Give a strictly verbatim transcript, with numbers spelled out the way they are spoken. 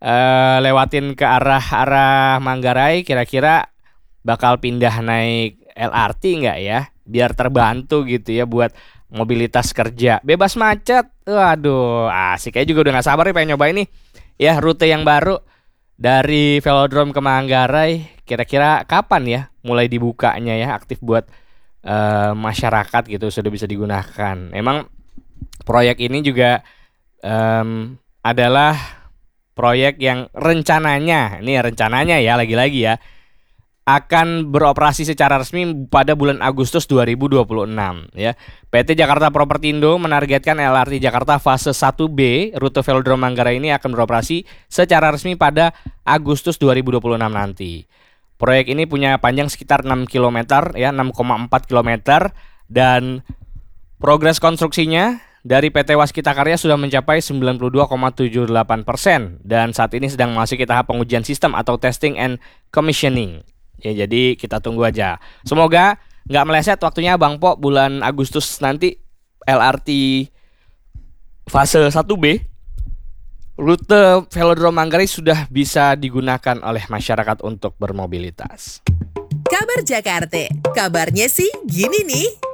eh, lewatin ke arah arah Manggarai, kira-kira bakal pindah naik L R T nggak ya? Biar terbantu gitu ya buat mobilitas kerja, bebas macet. Waduh, asik. Kayak juga udah nggak sabar nih pengen nyobain nih ya rute yang baru dari Velodrome ke Manggarai. Kira-kira kapan ya mulai dibukanya ya aktif buat eh, masyarakat gitu, sudah bisa digunakan. Emang proyek ini juga em, adalah proyek yang rencananya, ini rencananya ya lagi-lagi ya, akan beroperasi secara resmi pada bulan Agustus dua ribu dua puluh enam ya. P T Jakarta Propertindo menargetkan L R T Jakarta fase satu B rute Velodrome Manggarai ini akan beroperasi secara resmi pada Agustus dua ribu dua puluh enam nanti. Proyek ini punya panjang sekitar enam kilometer ya, enam koma empat kilometer, dan progres konstruksinya dari P T Waskita Karya sudah mencapai sembilan puluh dua koma tujuh delapan persen dan saat ini sedang memasuki tahap pengujian sistem atau testing and commissioning. Ya, jadi kita tunggu aja. Semoga nggak meleset waktunya Bang Po, bulan Agustus nanti L R T fase satu B rute Velodrome Manggarai sudah bisa digunakan oleh masyarakat untuk bermobilitas. Kabar Jakarta, kabarnya sih gini nih.